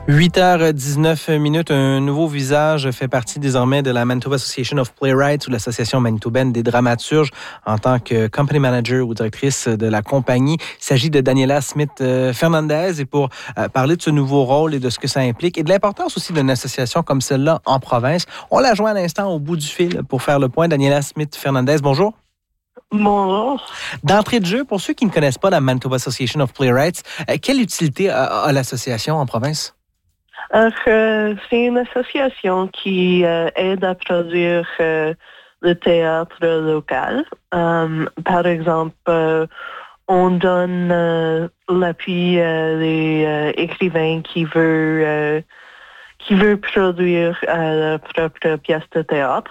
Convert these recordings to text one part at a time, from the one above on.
8h19, un nouveau visage fait partie désormais de la Manitoba Association of Playwrights ou l'Association manitobaine des dramaturges en tant que company manager ou directrice de la compagnie. Il s'agit de Daniela Smith-Fernandez et pour parler de ce nouveau rôle et de ce que ça implique et de l'importance aussi d'une association comme celle-là en province, on la joint à l'instant au bout du fil pour faire le point. Daniela Smith-Fernandez, bonjour. Bonjour. D'entrée de jeu, pour ceux qui ne connaissent pas la Manitoba Association of Playwrights, quelle utilité a l'association en province? C'est une association qui aide à produire le théâtre local. Par exemple, on donne l'appui à les écrivains qui veulent produire leur propre pièce de théâtre.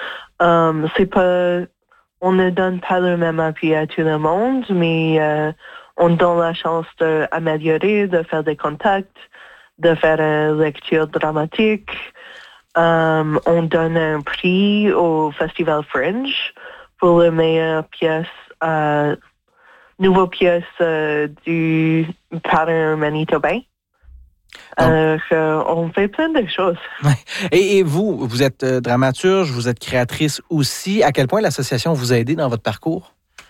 On ne donne pas le même appui à tout le monde, mais on donne la chance d'améliorer, de faire des contacts, de faire une lecture dramatique. On donne un prix au Festival Fringe pour la meilleure pièce, nouvelle pièce du parrain manitobain. On fait plein de choses. Et vous êtes dramaturge, vous êtes créatrice aussi. À quel point l'association vous a aidé dans votre parcours?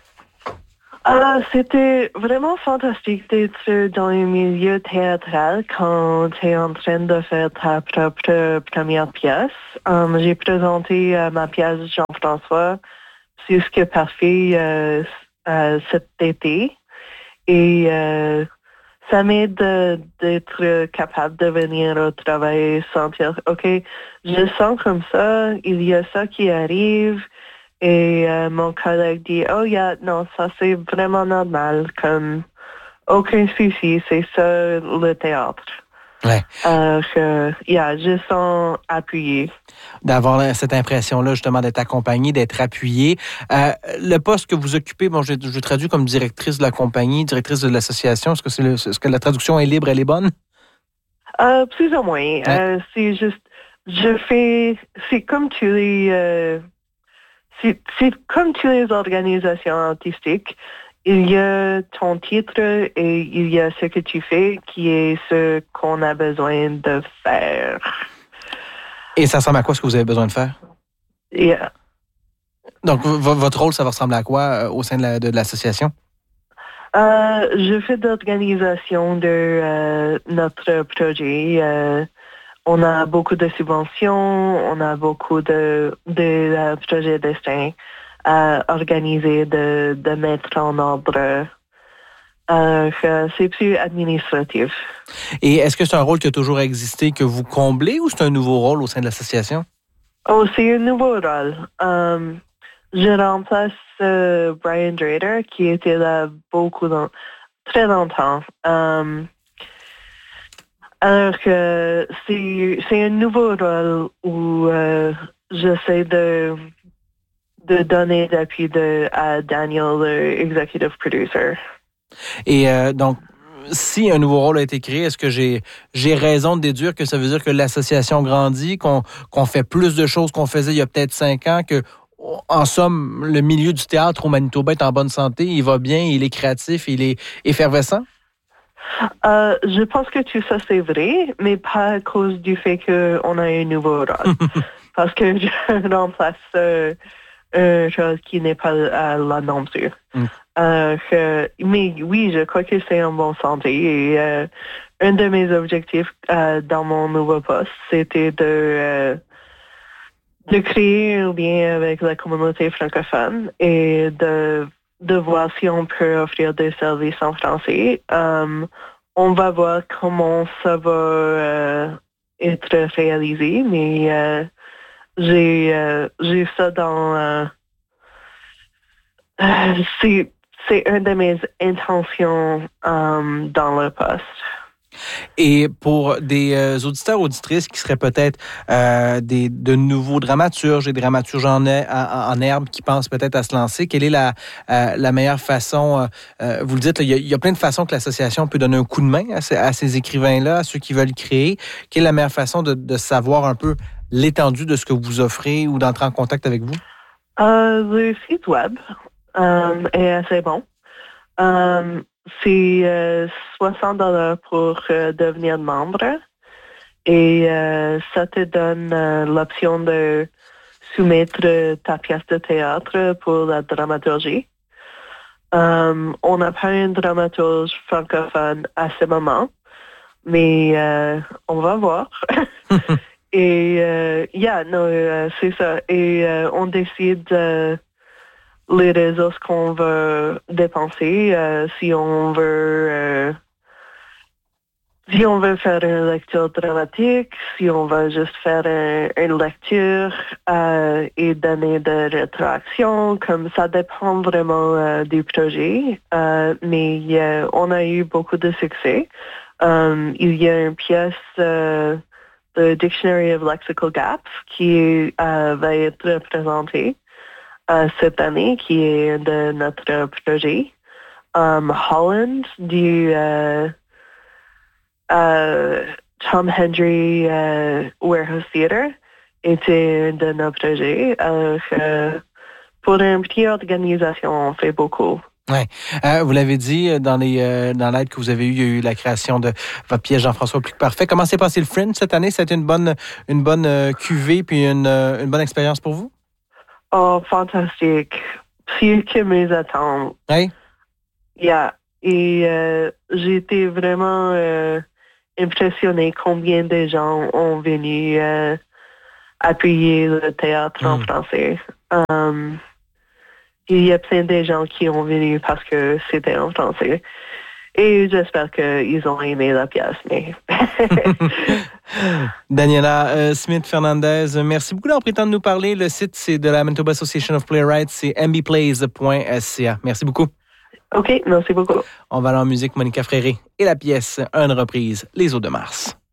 C'était vraiment fantastique d'être dans le milieu théâtral quand tu es en train de faire ta propre première pièce. J'ai présenté ma pièce Jean-François jusqu'à parfait cet été et ça m'aide d'être capable de venir au travail et sentir, OK, je sens comme ça, il y a ça qui arrive. Et mon collègue dit, non, ça c'est vraiment normal, comme aucun souci, c'est ça le théâtre. Ouais. Je sens appuyée. D'avoir cette impression-là, justement, d'être accompagnée, d'être appuyée. Le poste que vous occupez, je traduis comme directrice de la compagnie, directrice de l'association. Est-ce que la traduction est libre, elle est bonne? Plus ou moins. Ouais. C'est juste, c'est comme tous les... C'est comme toutes les organisations artistiques, il y a ton titre et il y a ce que tu fais qui est ce qu'on a besoin de faire. Et ça ressemble à quoi ce que vous avez besoin de faire? Yeah. Donc, votre rôle, ça va ressembler à quoi au sein de l'association? Je fais de l'organisation de notre projet. On a beaucoup de subventions, on a beaucoup de projets destins à organiser, de mettre en ordre. C'est plus administratif. Et est-ce que c'est un rôle qui a toujours existé, que vous comblez, ou c'est un nouveau rôle au sein de l'association? Oh, c'est un nouveau rôle. Je remplace Brian Drader, qui était là très longtemps. Alors que c'est un nouveau rôle où j'essaie de donner l'appui à Daniel, le executive producer. Et donc, si un nouveau rôle a été créé, est-ce que j'ai raison de déduire que ça veut dire que l'association grandit, qu'on fait plus de choses qu'on faisait il y a peut-être 5 ans, que en somme, le milieu du théâtre au Manitoba est en bonne santé, il va bien, il est créatif, il est effervescent? Je pense que tout ça c'est vrai, mais pas à cause du fait qu'on a un nouveau rôle. Parce que je remplace un rôle qui n'est pas là non plus. Mais oui, je crois que c'est en bonne santé. Et un de mes objectifs dans mon nouveau poste, c'était de créer un lien avec la communauté francophone et de voir si on peut offrir des services en français. On va voir comment ça va être réalisé, mais j'ai ça dans... c'est une de mes intentions dans le poste. Et pour des auditeurs, auditrices qui seraient peut-être de nouveaux dramaturges et dramaturges en herbe qui pensent peut-être à se lancer, quelle est la meilleure façon, vous le dites, il y a plein de façons que l'association peut donner un coup de main à ces écrivains-là, à ceux qui veulent créer. Quelle est la meilleure façon de savoir un peu l'étendue de ce que vous offrez ou d'entrer en contact avec vous? Le site web est assez bon. C'est $60 pour devenir membre. Et ça te donne l'option de soumettre ta pièce de théâtre pour la dramaturgie. On n'a pas un dramaturge francophone à ce moment, mais on va voir. Et c'est ça. Et on décide les ressources qu'on veut dépenser. Si on veut faire une lecture dramatique, si on veut juste faire une lecture et donner des rétroactions, comme ça dépend vraiment du projet. Mais on a eu beaucoup de succès. Il y a une pièce, The Dictionary of Lexical Gaps, qui va être présentée cette année, qui est de notre projet. Holland, du Tom Hendry Warehouse Theatre, était de nos projets. Pour une petite organisation, on fait beaucoup. Ouais. Vous l'avez dit, dans l'aide que vous avez eue, il y a eu la création de votre pièce Jean-François Plus que Parfait. Comment s'est passé le Fringe cette année? C'était une bonne cuvée puis une bonne expérience pour vous? Oh, fantastique. Plus que mes attentes. Oui? Yeah. Et j'ai été vraiment impressionnée combien de gens ont venu appuyer le théâtre en français. Il y a plein de gens qui ont venu parce que c'était en français. Et j'espère qu'ils ont aimé la pièce. Mais Daniela Smith-Fernandez, merci beaucoup d'avoir pris le temps de nous parler. Le site, c'est de la Manitoba Association of Playwrights, c'est mbplays.ca. Merci beaucoup. OK, merci beaucoup. On va aller en musique, Monica Fréré et la pièce, une reprise, Les Eaux de Mars.